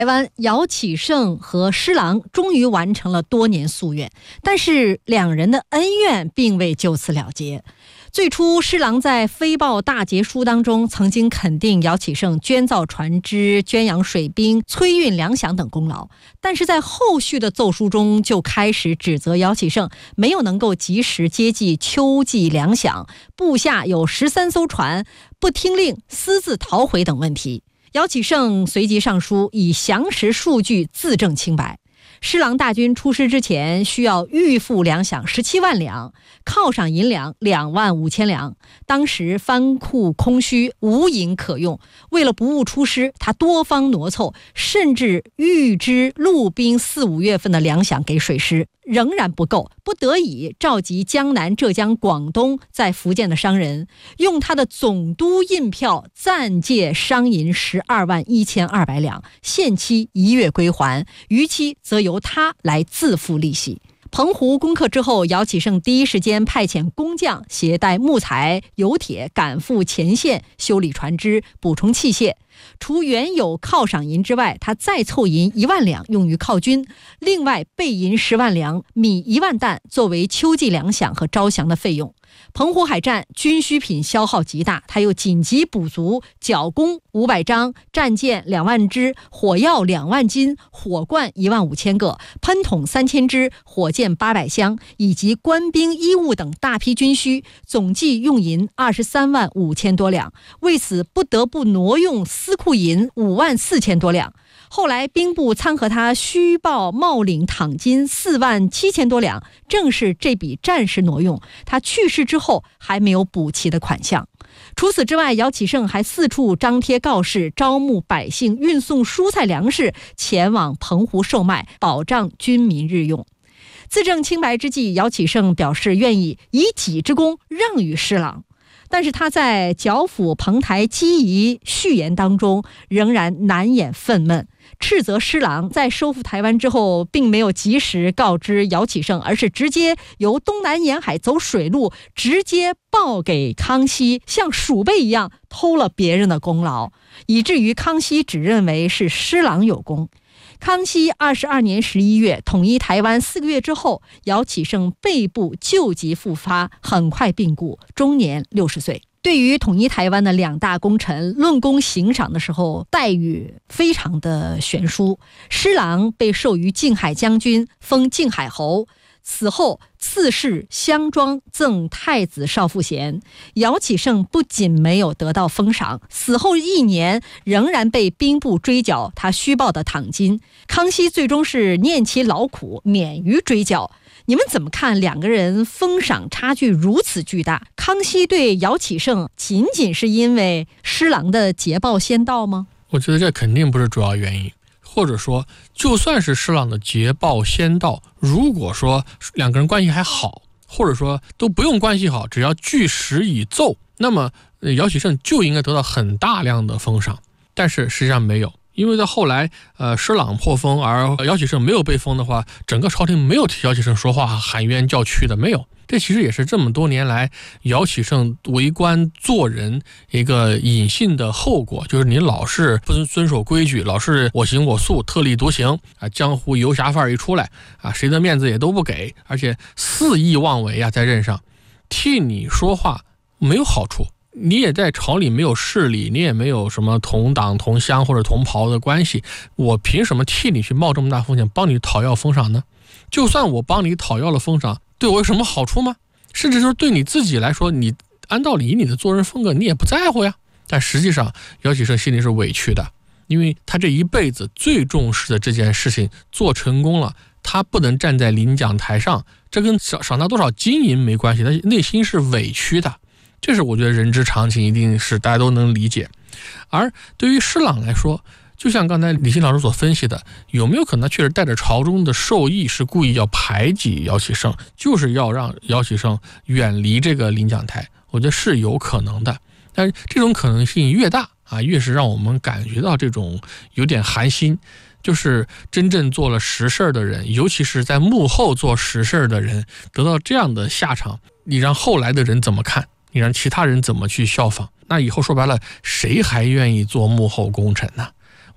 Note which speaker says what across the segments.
Speaker 1: 台湾姚启圣和施琅终于完成了多年夙愿，但是两人的恩怨并未就此了结。最初施琅在飞报大捷书当中曾经肯定姚启圣捐造船只、捐养水兵、催运粮饷等功劳，但是在后续的奏书中就开始指责姚启圣没有能够及时接济秋季粮饷，部下有13艘船不听令私自逃回等问题。姚启圣随即上书以详实数据自证清白。施琅大军出师之前需要预付粮饷17万两，犒赏银两2万5千两。当时藩库空虚，无银可用，为了不误出师，他多方挪凑，甚至预支陆兵4、5月份的粮饷给水师，仍然不够，不得已召集江南、浙江、广东在福建的商人，用他的总督印票暂借商银12万1200两，限期1月归还，逾期则由他来自付利息。澎湖攻克之后，姚启圣第一时间派遣工匠携带木材、油铁赶赴前线修理船只、补充器械。除原有犒赏银之外，他再凑银1万两用于犒军，另外备银10万两、米1万担作为秋季粮饷和招降的费用。澎湖海战军需品消耗极大，他又紧急补足剿弓500张、战舰2万支、火药2万斤、火罐1万5千个、喷筒3000支、火箭800箱，以及官兵衣物等大批军需，总计用银23万5千多两。为此不得不挪用司库银5万4千多两。后来兵部参合他虚报冒领躺金4万7千多两，正是这笔战时挪用，他去世之后还没有补齐的款项。除此之外，姚启圣还四处张贴告示，招募百姓运送蔬菜粮食前往澎湖售卖，保障军民日用。自证清白之际，姚启圣表示愿意以己之功让与施琅，但是他在剿抚彭台机宜序言当中仍然难掩愤懑，斥责施琅在收复台湾之后并没有及时告知姚启圣，而是直接由东南沿海走水路直接报给康熙，像鼠辈一样偷了别人的功劳，以至于康熙只认为是施琅有功。康熙22年11月统一台湾4个月之后，姚启圣背部旧疾复发，很快病故，终年60岁。对于统一台湾的两大功臣论功行赏的时候，待遇非常的悬殊。施琅被授予靖海将军，封靖海侯，此后赐谥乡庄，赠太子少傅衔。姚启圣不仅没有得到封赏，死后1年仍然被兵部追缴他虚报的躺金。康熙最终是念其劳苦，免于追缴。你们怎么看两个人封赏差距如此巨大？康熙对姚启圣仅仅是因为施琅的捷报先到吗？
Speaker 2: 我觉得这肯定不是主要原因，或者说就算是施琅的捷报先到，如果说两个人关系还好，或者说都不用关系好，只要据实以奏，那么姚启圣就应该得到很大量的封赏，但是实际上没有。因为在后来施琅破封而姚启圣没有被封的话，整个朝廷没有替姚启圣说话喊冤叫屈的，没有。这其实也是这么多年来姚启圣为官做人一个隐性的后果，就是你老是不遵守规矩，老是我行我素，特立独行啊，江湖游侠范儿一出来啊，谁的面子也都不给，而且肆意妄为啊，在任上替你说话没有好处。你也在朝里没有势力，你也没有什么同党同乡或者同袍的关系，我凭什么替你去冒这么大风险帮你讨要封赏呢？就算我帮你讨要了封赏，对我有什么好处吗？甚至说对你自己来说，你按道理你的做人风格你也不在乎呀。但实际上姚启圣心里是委屈的，因为他这一辈子最重视的这件事情做成功了，他不能站在领奖台上，这跟赏他多少金银没关系，他内心是委屈的。这是我觉得人之常情，一定是大家都能理解。而对于施琅来说，就像刚才李欣老师所分析的，有没有可能确实带着朝中的授意，是故意要排挤姚启圣，就是要让姚启圣远离这个领奖台？我觉得是有可能的，但是这种可能性越大啊，越是让我们感觉到这种有点寒心。就是真正做了实事的人，尤其是在幕后做实事的人，得到这样的下场，你让后来的人怎么看？你让其他人怎么去效仿？那以后说白了，谁还愿意做幕后功臣呢？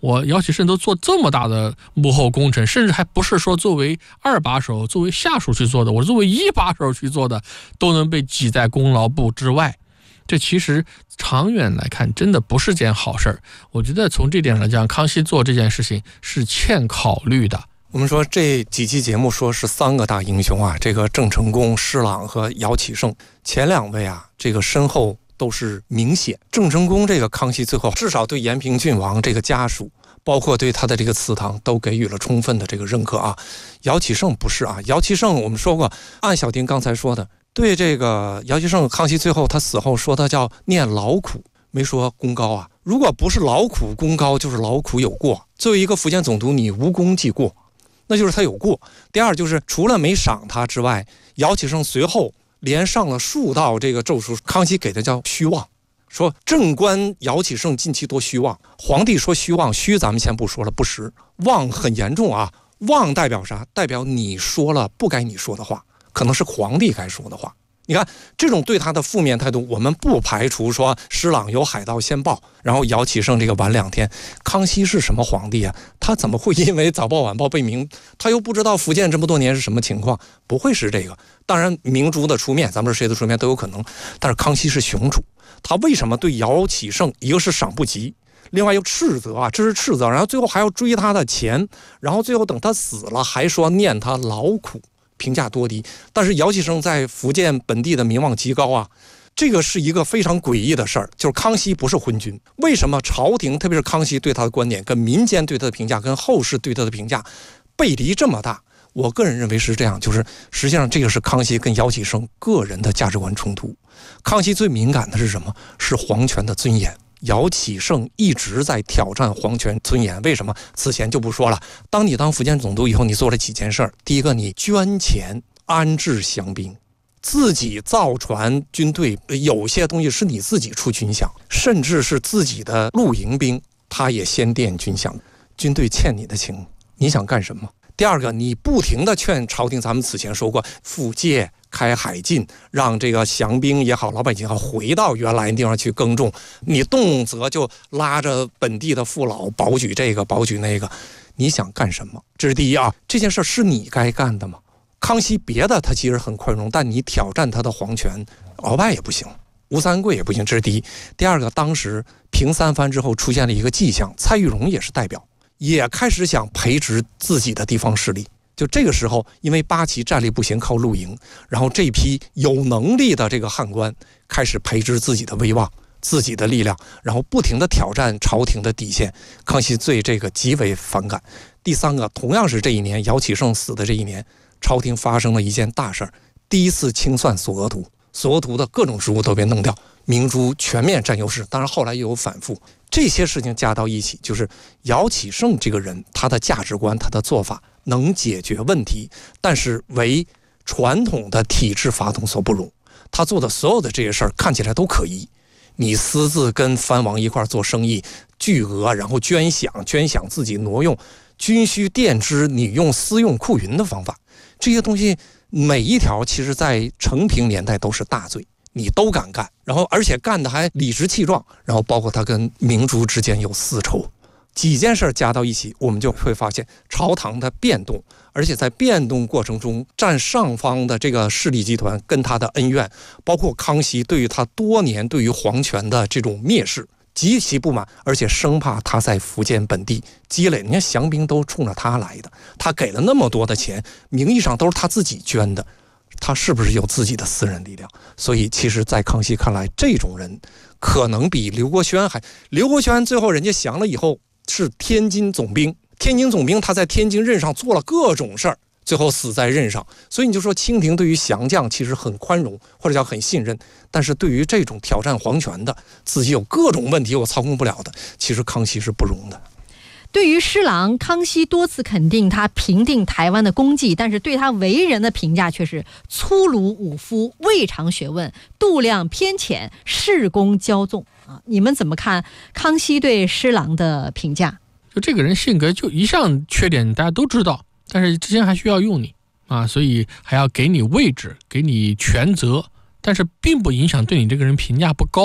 Speaker 2: 我姚启圣都做这么大的幕后工程，甚至还不是说作为二把手、作为下属去做的，我作为一把手去做的，都能被挤在功劳簿之外。这其实长远来看真的不是件好事儿。我觉得从这点来讲，康熙做这件事情是欠考虑的。
Speaker 3: 我们说这几期节目说是3个大英雄啊，这个郑成功、施琅和姚启圣，前2位啊，这个身后都是明显。郑成功这个康熙最后至少对延平郡王这个家属，包括对他的这个祠堂都给予了充分的这个认可啊。姚启圣不是啊，姚启圣我们说过，按小丁刚才说的，对这个姚启圣，康熙最后他死后说他叫念劳苦，没说功高啊。如果不是劳苦功高，就是劳苦有过。作为一个福建总督，你无功即过，那就是他有过。第二就是除了没赏他之外，姚启圣随后连上了数道这个奏书，康熙给的叫虚妄，说正官姚启圣近期多虚妄。皇帝说虚妄，虚咱们先不说了，不实。妄很严重啊，妄代表啥？代表你说了不该你说的话，可能是皇帝该说的话。你看这种对他的负面态度，我们不排除说施琅有海盗先报，然后姚启圣这个晚2天。康熙是什么皇帝啊？他怎么会因为早报晚报被明？他又不知道福建这么多年是什么情况，不会是这个。当然明珠的出面，咱们说谁的出面都有可能，但是康熙是雄主，他为什么对姚启圣一个是赏不及，另外又斥责啊，这是斥责，然后最后还要追他的钱，然后最后等他死了还说念他劳苦，评价多低。但是姚启圣在福建本地的名望极高啊，这个是一个非常诡异的事儿。就是康熙不是昏君，为什么朝廷特别是康熙对他的观点跟民间对他的评价跟后世对他的评价背离这么大？我个人认为是这样，就是实际上这个是康熙跟姚启圣个人的价值观冲突。康熙最敏感的是什么？是皇权的尊严。姚启圣一直在挑战皇权尊严，为什么？此前就不说了。当你当福建总督以后，你做了几件事儿。第一个，你捐钱安置降兵，自己造船军队，有些东西是你自己出军饷，甚至是自己的露营兵，他也先垫军饷。军队欠你的情，你想干什么？第二个，你不停地劝朝廷，咱们此前说过，复界开海禁，让这个降兵也好，老百姓也好，回到原来的地方去耕种。你动辄就拉着本地的父老保举这个保举那个，你想干什么？这是第一啊，这件事是你该干的吗？康熙别的他其实很宽容，但你挑战他的皇权，鳌拜也不行，吴三桂也不行，这是第一。第二个，当时平3藩之后出现了一个迹象，蔡玉荣也是代表，也开始想培植自己的地方势力。就这个时候，因为八旗战力不行，靠露营，然后这批有能力的这个汉官开始培植自己的威望、自己的力量，然后不停地挑战朝廷的底线。康熙对这个极为反感。第三个，同样是这一年，姚启圣死的这一年，朝廷发生了一件大事儿，第一次清算索额图，索额图的各种职务都被弄掉，明珠全面占优势。当然后来又有反复，这些事情加到一起，就是姚启圣这个人，他的价值观，他的做法能解决问题，但是为传统的体制法统所不容。他做的所有的这些事儿看起来都可疑，你私自跟藩王一块做生意，巨额，然后捐饷自己挪用，军需垫支，你用私用库云的方法，这些东西每一条其实在承平年代都是大罪，你都敢干，然后而且干的还理直气壮，然后包括他跟明珠之间有私仇，几件事加到一起，我们就会发现朝堂的变动，而且在变动过程中占上方的这个势力集团跟他的恩怨，包括康熙对于他多年对于皇权的这种蔑视极其不满，而且生怕他在福建本地积累，你看降兵都冲着他来的，他给了那么多的钱，名义上都是他自己捐的，他是不是有自己的私人力量？所以其实在康熙看来，这种人可能比刘国轩还，刘国轩最后人家降了以后是天津总兵，他在天津任上做了各种事儿，最后死在任上。所以你就说清廷对于降将其实很宽容，或者叫很信任，但是对于这种挑战皇权的，自己有各种问题我操控不了的，其实康熙是不容的。
Speaker 1: 对于施琅，康熙多次肯定他平定台湾的功绩，但是对他为人的评价却是粗鲁武夫，未尝学问，度量偏浅，恃功骄纵啊！你们怎么看康熙对施琅的评价？
Speaker 2: 就这个人性格就一向缺点大家都知道，但是之前还需要用你啊，所以还要给你位置，给你权责，但是并不影响对你这个人评价不高。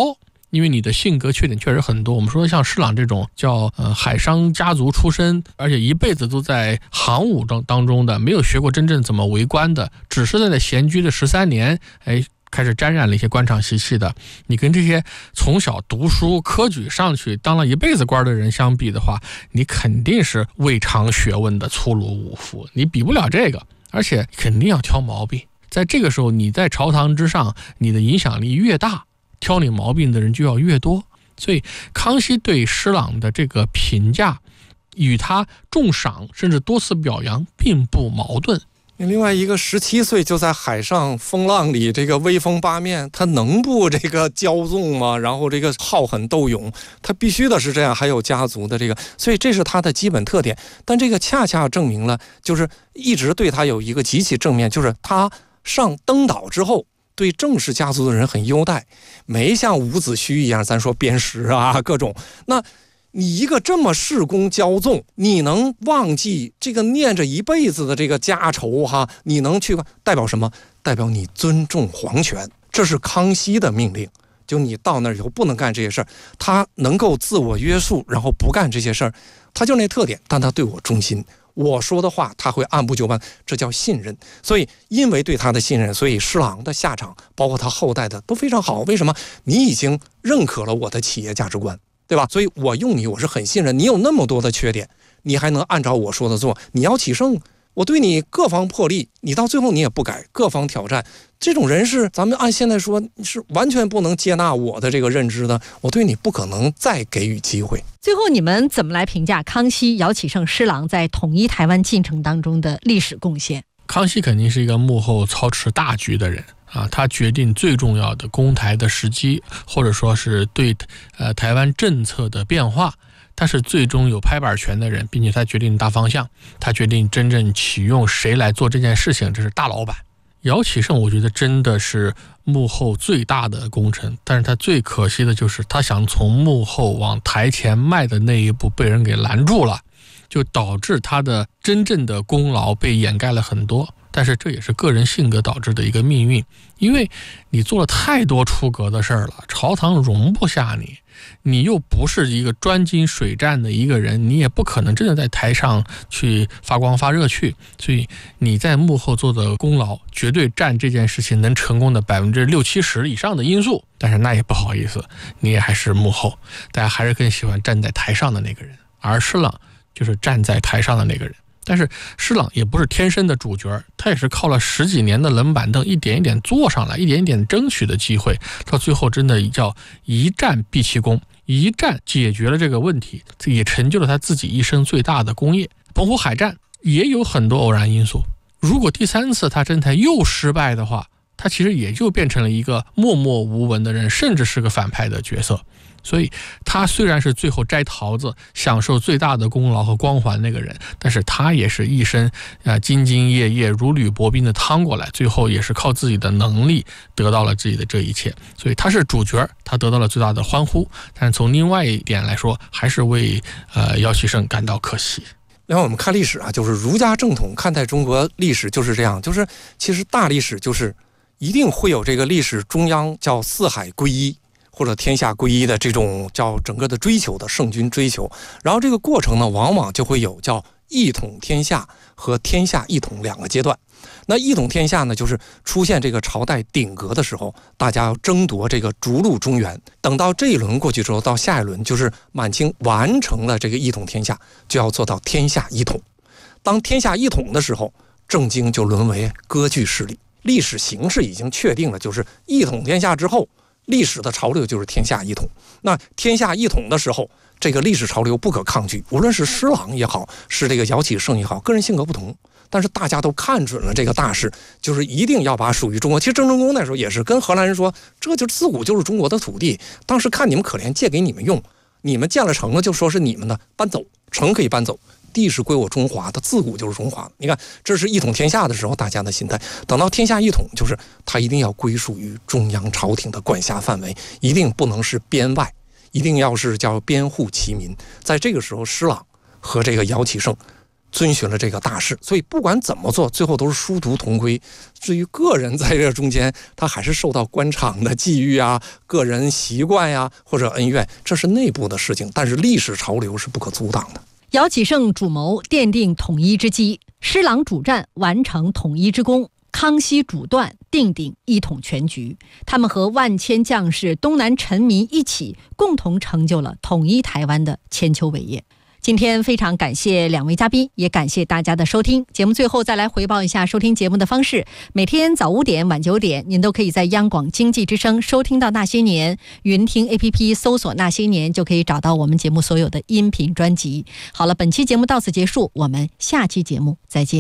Speaker 2: 因为你的性格缺点确实很多。我们说像施琅这种叫海商家族出身，而且一辈子都在行伍当中的，没有学过真正怎么为官的，只是在闲居的13年，开始沾染了一些官场习气的，你跟这些从小读书科举上去当了一辈子官的人相比的话，你肯定是未尝学问的粗鲁武夫，你比不了这个，而且肯定要挑毛病。在这个时候，你在朝堂之上，你的影响力越大，挑你毛病的人就要越多。所以康熙对施琅的这个评价与他重赏甚至多次表扬并不矛盾。
Speaker 3: 另外一个17岁就在海上风浪里这个威风八面，他能不这个骄纵吗？然后这个好狠斗勇，他必须的是这样，还有家族的这个，所以这是他的基本特点。但这个恰恰证明了，就是一直对他有一个极其正面，就是他上登岛之后对郑氏家族的人很优待，没像伍子胥一样咱说鞭尸啊各种。那你一个这么恃功骄纵，你能忘记这个念着一辈子的这个家仇哈？你能去代表什么？代表你尊重皇权，这是康熙的命令。就你到那儿以后不能干这些事儿，他能够自我约束，然后不干这些事儿，他就那特点。但他对我忠心，我说的话他会按部就班，这叫信任。所以因为对他的信任，所以施琅的下场，包括他后代的都非常好。为什么？你已经认可了我的企业价值观，对吧？所以我用你，我是很信任你。有那么多的缺点，你还能按照我说的做，你要起胜，我对你各方破例，你到最后你也不改，各方挑战，这种人是咱们按现在说是完全不能接纳我的这个认知的，我对你不可能再给予机会。
Speaker 1: 最后你们怎么来评价康熙、姚启圣、施琅在统一台湾进程当中的历史贡献？
Speaker 2: 康熙肯定是一个幕后操持大局的人啊，他决定最重要的攻台的时机，或者说是对台湾政策的变化，他是最终有拍板权的人，并且他决定大方向，他决定真正启用谁来做这件事情，这是大老板。姚启圣我觉得真的是幕后最大的功臣，但是他最可惜的就是他想从幕后往台前迈的那一步被人给拦住了，就导致他的真正的功劳被掩盖了很多。但是这也是个人性格导致的一个命运，因为你做了太多出格的事儿了，朝堂容不下你，你又不是一个专精水战的一个人，你也不可能真的在台上去发光发热去，所以你在幕后做的功劳绝对占这件事情能成功的60%-70%以上的因素。但是那也不好意思，你也还是幕后，大家还是更喜欢站在台上的那个人，而施琅就是站在台上的那个人。但是施琅也不是天生的主角，他也是靠了10几年的冷板凳，一点一点坐上来，一点一点争取的机会，到最后真的叫一战毕其功，一战解决了这个问题，也成就了他自己一生最大的功业。澎湖海战也有很多偶然因素，如果第3次他征台又失败的话，他其实也就变成了一个默默无闻的人，甚至是个反派的角色。所以他虽然是最后摘桃子享受最大的功劳和光环那个人，但是他也是一生兢兢业业如履薄冰的趟过来，最后也是靠自己的能力得到了自己的这一切。所以他是主角，他得到了最大的欢呼，但是从另外一点来说，还是为姚启圣感到可惜。
Speaker 3: 另外我们看历史啊，就是儒家正统看待中国历史就是这样，就是其实大历史就是一定会有这个历史中央叫四海归一或者天下归一的这种叫整个的追求的圣君追求，然后这个过程呢往往就会有叫一统天下和天下一统2个阶段。那一统天下呢，就是出现这个朝代鼎革的时候，大家要争夺这个逐鹿中原，等到这一轮过去之后，到下一轮就是满清完成了这个一统天下，就要做到天下一统。当天下一统的时候，正经就沦为割据势力，历史形势已经确定了，就是一统天下之后，历史的潮流就是天下一统。那天下一统的时候，这个历史潮流不可抗拒，无论是施琅也好，是这个姚启圣也好，个人性格不同，但是大家都看准了这个大势，就是一定要把属于中国。其实郑成功那时候也是跟荷兰人说，这就自古就是中国的土地，当时看你们可怜，借给你们用，你们建了城了就说是你们的，搬走，城可以搬走，地是归我中华的，自古就是中华。你看，这是一统天下的时候大家的心态，等到天下一统，就是他一定要归属于中央朝廷的管辖范围，一定不能是边外，一定要是叫边户齐民。在这个时候，施琅和这个姚启圣遵循了这个大势，所以不管怎么做，最后都是殊途同归。至于个人在这中间，他还是受到官场的际遇啊、个人习惯呀、或者恩怨，这是内部的事情，但是历史潮流是不可阻挡的。
Speaker 1: 姚启圣主谋，奠定统一之基；施琅主战，完成统一之功；康熙主断，定鼎一统全局。他们和万千将士、东南臣民一起，共同成就了统一台湾的千秋伟业。今天非常感谢两位嘉宾，也感谢大家的收听。节目最后再来回报一下收听节目的方式：每天早5点、晚9点，您都可以在央广经济之声收听到那些年，云听 APP 搜索那些年，就可以找到我们节目所有的音频专辑。好了，本期节目到此结束，我们下期节目再见。